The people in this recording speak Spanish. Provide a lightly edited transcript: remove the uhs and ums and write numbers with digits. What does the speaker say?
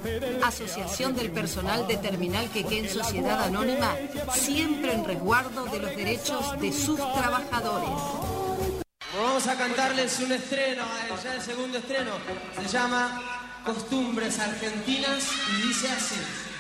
Asociación del Personal de Terminal Quequén Sociedad Anónima, siempre en resguardo de los derechos de sus trabajadores. Vamos a cantarles un estreno, ya el segundo estreno. Se llama Costumbres Argentinas y dice así.